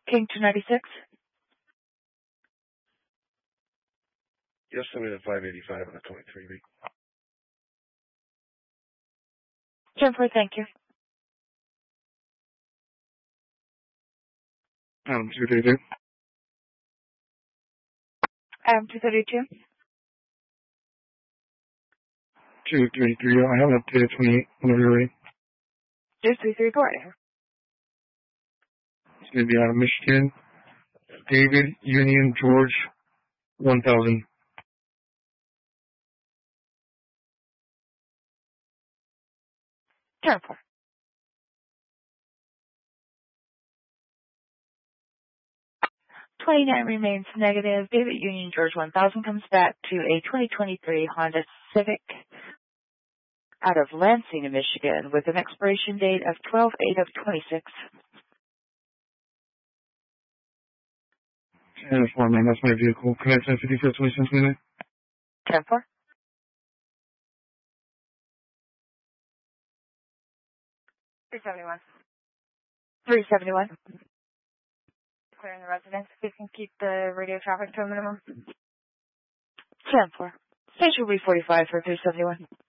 King 296. Yes, somebody at 585 on a 23B. 10-4, thank you. 232. 232. 233. I have an up to 28 whenever you're ready. 233, go right here. It's going to be out of Michigan. David Union George 1000. 10-4. 29 remains negative. David Union George 1000 comes back to a 2023 Honda Civic out of Lansing, Michigan, with an expiration date of 12/8 of 26. 10-4, man. That's my vehicle. Can I send 50 for 20 cents a minute? 10-4. 371. 371. Clearing the residence. We can keep the radio traffic to a minimum. 10-4. Station will be 45 for 371.